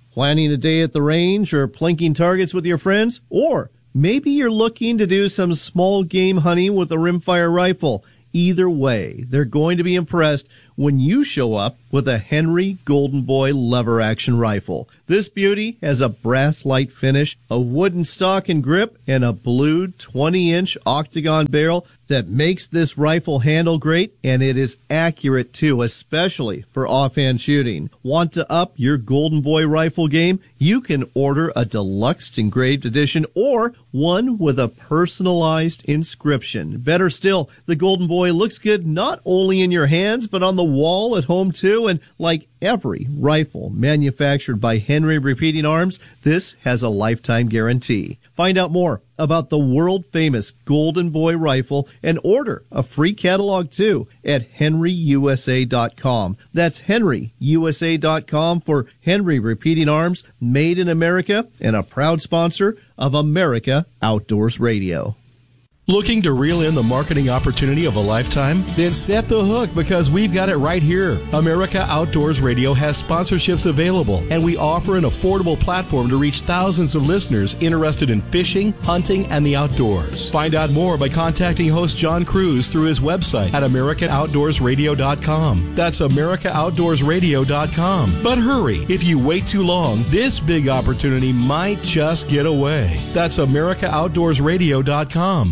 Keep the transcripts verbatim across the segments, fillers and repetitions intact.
Planning a day at the range or plinking targets with your friends? Or maybe you're looking to do some small game hunting with a rimfire rifle. Either way, they're going to be impressed when you show up with a Henry Golden Boy lever action rifle. This beauty has a brass light finish, a wooden stock and grip, and a blued twenty inch octagon barrel that makes this rifle handle great, and it is accurate too, especially for offhand shooting. Want to up your Golden Boy rifle game? You can order a deluxe engraved edition or one with a personalized inscription. Better still, the Golden Boy looks good not only in your hands, but on the wall at home too. And like every rifle manufactured by Henry Repeating Arms, this has a lifetime guarantee. Find out more about the world-famous Golden Boy rifle and order a free catalog too at henry u s a dot com. That's henry u s a dot com for Henry Repeating Arms, made in America and a proud sponsor of America Outdoors Radio. Looking to reel in the marketing opportunity of a lifetime? Then set the hook, because we've got it right here. America Outdoors Radio has sponsorships available, and we offer an affordable platform to reach thousands of listeners interested in fishing, hunting, and the outdoors. Find out more by contacting host John Cruz through his website at american outdoors radio dot com. That's america outdoors radio dot com. But hurry, if you wait too long, this big opportunity might just get away. That's america outdoors radio dot com.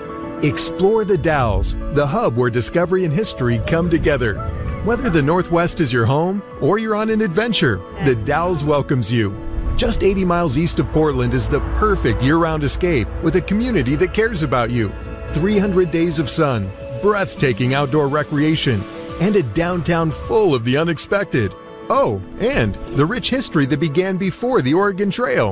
Explore the Dalles, the hub where discovery and history come together. Whether the Northwest is your home or you're on an adventure, the Dalles welcomes you. Just eighty miles east of Portland is the perfect year-round escape with a community that cares about you. three hundred days of sun, breathtaking outdoor recreation, and a downtown full of the unexpected. Oh, and the rich history that began before the Oregon Trail.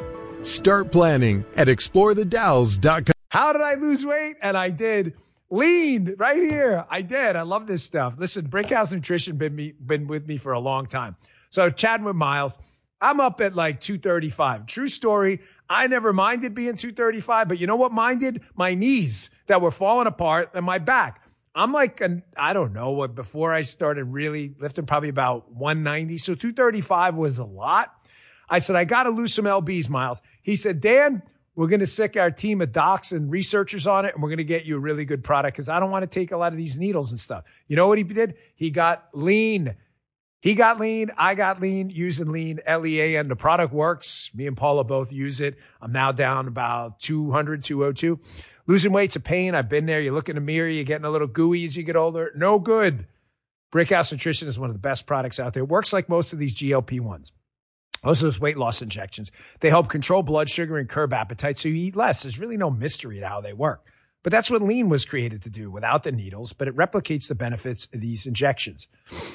Start planning at explore the dalles dot com. How did I lose weight? And I did. Lean right here. I did. I love this stuff. Listen, Brickhouse Nutrition been me, been with me for a long time. So chatting with Miles, I'm up at like two thirty-five. True story. I never minded being two thirty-five, but you know what minded? My knees that were falling apart and my back. I'm like, an, I don't know what, before I started really lifting, probably about one ninety. So two thirty-five was a lot. I said, I got to lose some L Bs, Miles. He said, Dan, we're going to sick our team of docs and researchers on it, and we're going to get you a really good product, because I don't want to take a lot of these needles and stuff. You know what he did? He got lean. He got lean. I got lean, using lean, L E A N. The product works. Me and Paula both use it. I'm now down about two hundred, two oh two. Losing weight's a pain. I've been there. You look in the mirror, you're getting a little gooey as you get older. No good. Brickhouse Nutrition is one of the best products out there. It works like most of these G L P ones. Most of those weight loss injections. They help control blood sugar and curb appetite, so you eat less. There's really no mystery to how they work. But that's what lean was created to do, without the needles, but it replicates the benefits of these injections.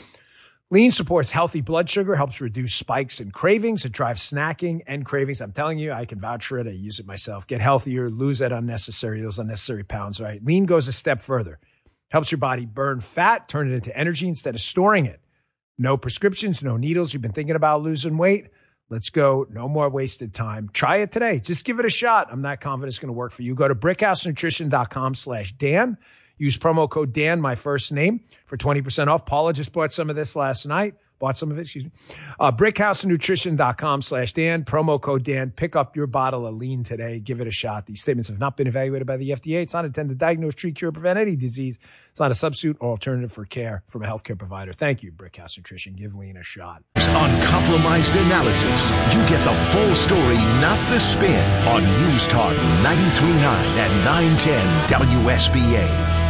Lean supports healthy blood sugar, helps reduce spikes and cravings. It drives snacking and cravings. I'm telling you, I can vouch for it. I use it myself. Get healthier, lose that unnecessary, those unnecessary pounds, right? Lean goes a step further. Helps your body burn fat, turn it into energy instead of storing it. No prescriptions, no needles. You've been thinking about losing weight? Let's go. No more wasted time. Try it today. Just give it a shot. I'm not confident it's going to work for you. Go to brickhouse nutrition dot com slash Dan. Use promo code Dan, my first name, for twenty percent off. Paula just bought some of this last night. Bought some of it, excuse me. Uh, brickhouse nutrition dot com slash Dan. Promo code Dan. Pick up your bottle of lean today. Give it a shot. These statements have not been evaluated by the F D A. It's not intended to diagnose, treat, cure, prevent any disease. It's not a substitute or alternative for care from a healthcare provider. Thank you, Brickhouse Nutrition. Give lean a shot. Uncompromised analysis. You get the full story, not the spin, on News Talk ninety-three point nine and nine ten W S B A.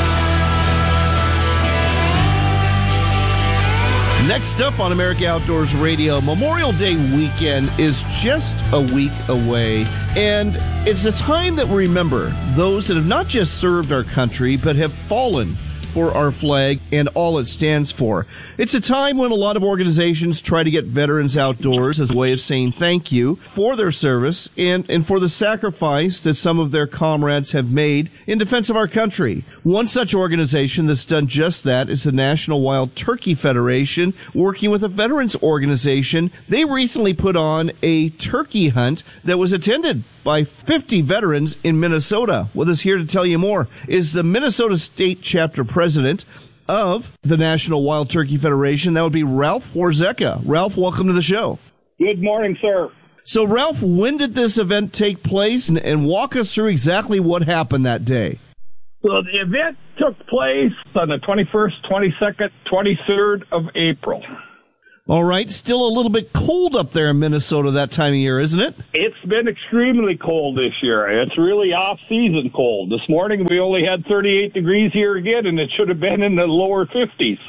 Next up on America Outdoors Radio, Memorial Day weekend is just a week away, and it's a time that we remember those that have not just served our country, but have fallen for our flag and all it stands for. It's a time when a lot of organizations try to get veterans outdoors as a way of saying thank you for their service and, and for the sacrifice that some of their comrades have made in defense of our country. One such organization that's done just that is the National Wild Turkey Federation, working with a veterans organization. They recently put on a turkey hunt that was attended by fifty veterans in Minnesota. With us here to tell you more is the Minnesota State Chapter President of the National Wild Turkey Federation. That would be Ralph Warzeka. Ralph, welcome to the show. Good morning, sir. So, Ralph, when did this event take place, and, and walk us through exactly what happened that day? So the event took place on the twenty-first, twenty-second, twenty-third of April. All right. Still a little bit cold up there in Minnesota that time of year, isn't it? It's been extremely cold this year. It's really off-season cold. This morning we only had thirty-eight degrees here again, and it should have been in the lower fifties.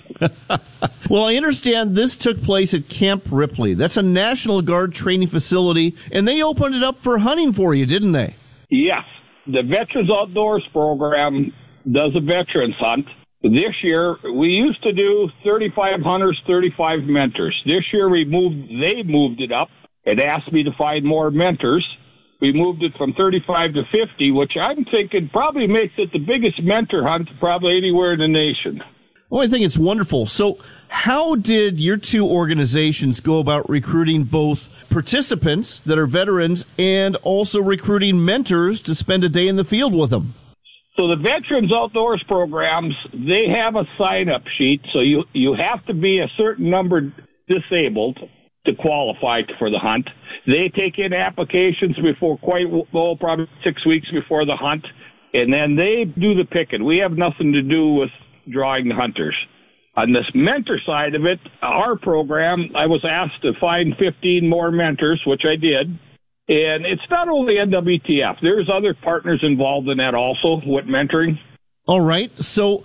Well, I understand this took place at Camp Ripley. That's a National Guard training facility, and they opened it up for hunting for you, didn't they? Yes. The Veterans Outdoors program does a veterans hunt. This year, we used to do thirty-five hunters, thirty-five mentors. This year, we moved. They moved it up and asked me to find more mentors. We moved it from thirty-five to fifty, which I'm thinking probably makes it the biggest mentor hunt probably anywhere in the nation. Oh, I think it's wonderful. So how did your two organizations go about recruiting both participants that are veterans and also recruiting mentors to spend a day in the field with them? So the Veterans Outdoors programs, they have a sign-up sheet, so you, you have to be a certain number disabled to qualify for the hunt. They take in applications before quite, well, probably six weeks before the hunt, and then they do the picking. We have nothing to do with drawing the hunters. On this mentor side of it, our program, I was asked to find fifteen more mentors, which I did. And it's not only N W T F. There's other partners involved in that also with mentoring. All right. So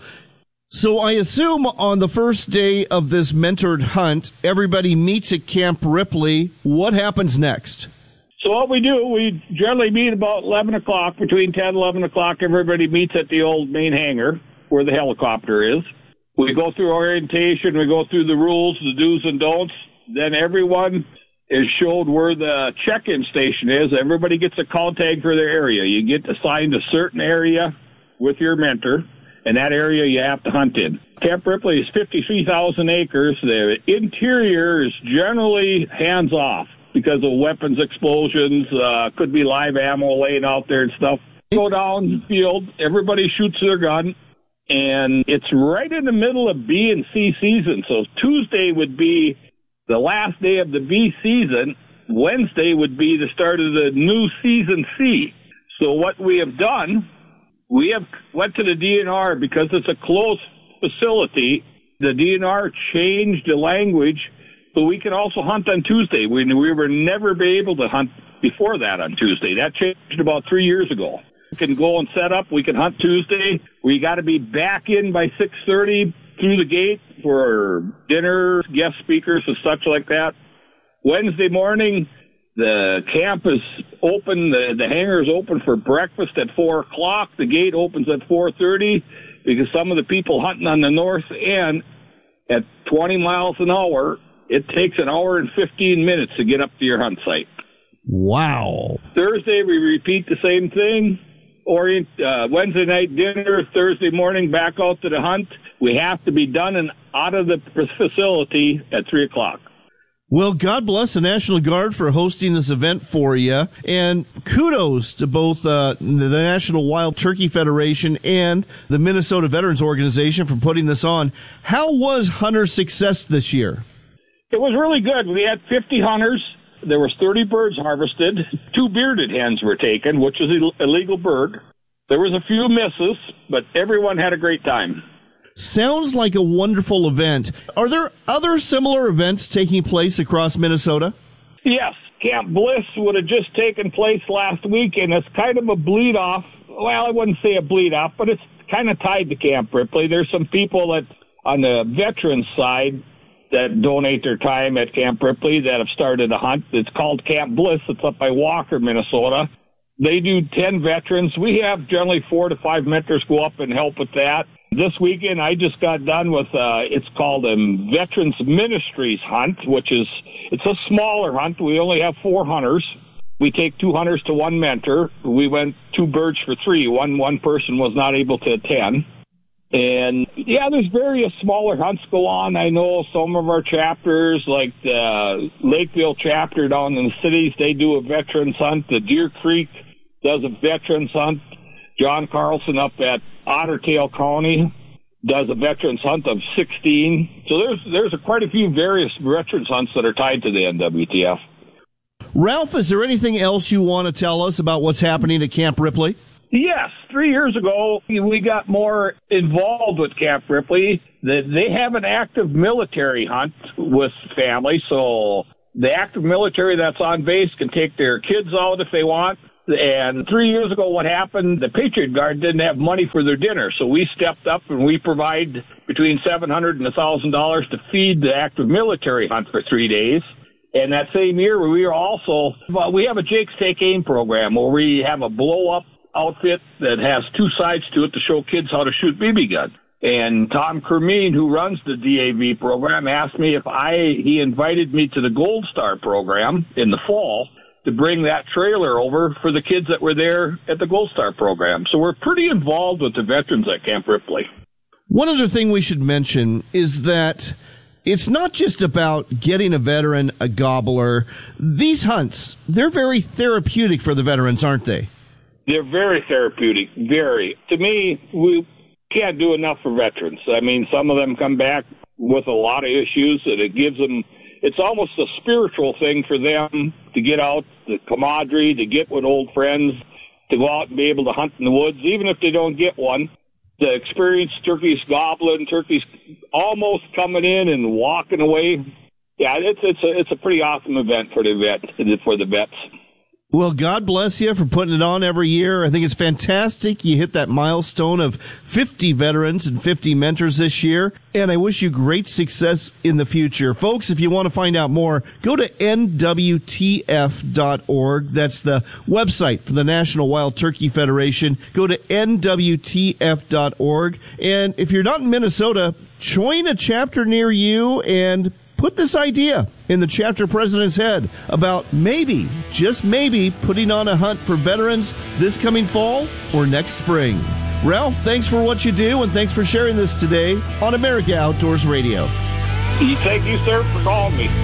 so I assume on the first day of this mentored hunt, everybody meets at Camp Ripley. What happens next? So what we do, we generally meet about eleven o'clock, between ten and eleven o'clock. Everybody meets at the old main hangar where the helicopter is. We go through orientation. We go through the rules, the do's and don'ts. Then everyone is showed where the check-in station is. Everybody gets a call tag for their area. You get assigned a certain area with your mentor, and that area you have to hunt in. Camp Ripley is fifty-three thousand acres. The interior is generally hands-off because of weapons explosions. Uh, could be live ammo laying out there and stuff. Go down the field. Everybody shoots their gun, and it's right in the middle of B and C season. So Tuesday would be the last day of the B season. Wednesday would be the start of the new season C. So what we have done, we have went to the D N R because it's a closed facility. The D N R changed the language so we can also hunt on Tuesday. We, we were never be able to hunt before that on Tuesday. That changed about three years ago. We can go and set up. We can hunt Tuesday. We got to be back in by six thirty through the gate for dinner, guest speakers, and such like that. Wednesday morning, the camp is open. The, the hangar is open for breakfast at four o'clock. The gate opens at four thirty because some of the people hunting on the north end at twenty miles an hour, it takes an hour and fifteen minutes to get up to your hunt site. Wow. Thursday, we repeat the same thing. Orient, uh, Wednesday night dinner, Thursday morning back out to the hunt. We have to be done and out of the facility at three o'clock. Well, God bless the National Guard for hosting this event for you, and kudos to both uh, the National Wild Turkey Federation and the Minnesota Veterans Organization for putting this on. How was hunter success this year? It was really good. We had fifty hunters. There was thirty birds harvested. Two bearded hens were taken, which is an illegal bird. There was a few misses, but everyone had a great time. Sounds like a wonderful event. Are there other similar events taking place across Minnesota? Yes. Camp Bliss would have just taken place last week, and it's kind of a bleed-off. Well, I wouldn't say a bleed-off, but it's kind of tied to Camp Ripley. There's some people that on the veterans side that donate their time at Camp Ripley that have started a hunt. It's called Camp Bliss. It's up by Walker, Minnesota. They do ten veterans. We have generally four to five mentors go up and help with that. This weekend, I just got done with, uh, it's called a Veterans Ministries hunt, which is, it's a smaller hunt. We only have four hunters. We take two hunters to one mentor. We went two birds for three. One, one person was not able to attend. And yeah, there's various smaller hunts go on. I know some of our chapters, like the Lakeville chapter down in the cities, they do a veterans hunt. The Deer Creek does a veterans hunt. John Carlson up at Otter Tail County does a veterans hunt of sixteen. So there's there's a, quite a few various veterans hunts that are tied to the N W T F. Ralph, is there anything else you want to tell us about what's happening at Camp Ripley? Yes, three years ago, we got more involved with Camp Ripley. They have an active military hunt with families, so the active military that's on base can take their kids out if they want. And three years ago, what happened, the Patriot Guard didn't have money for their dinner, so we stepped up and we provide between seven hundred dollars and one thousand dollars to feed the active military hunt for three days. And that same year, we are also, well, we have a Jake's Take Aim program where we have a blow-up outfit that has two sides to it to show kids how to shoot B B guns. And Tom Kermeen, who runs the D A V program, asked me if I, he invited me to the Gold Star program in the fall to bring that trailer over for the kids that were there at the Gold Star program. So we're pretty involved with the veterans at Camp Ripley. One other thing we should mention is that it's not just about getting a veteran a gobbler. These hunts, they're very therapeutic for the veterans, aren't they? They're very therapeutic, very. To me, we can't do enough for veterans. I mean, some of them come back with a lot of issues, and it gives them, it's almost a spiritual thing for them to get out, the camaraderie, to get with old friends, to go out and be able to hunt in the woods, even if they don't get one. To experience turkeys gobbling, turkeys almost coming in and walking away. Yeah, it's it's a it's a pretty awesome event for the vet for the vets. Well, God bless you for putting it on every year. I think it's fantastic. You hit that milestone of fifty veterans and fifty mentors this year, and I wish you great success in the future. Folks, if you want to find out more, go to N W T F dot org. That's the website for the National Wild Turkey Federation. Go to N W T F dot org, and if you're not in Minnesota, join a chapter near you and put this idea in the chapter president's head about maybe, just maybe, putting on a hunt for veterans this coming fall or next spring. Ralph, thanks for what you do, and thanks for sharing this today on America Outdoors Radio. Thank you, sir, for calling me.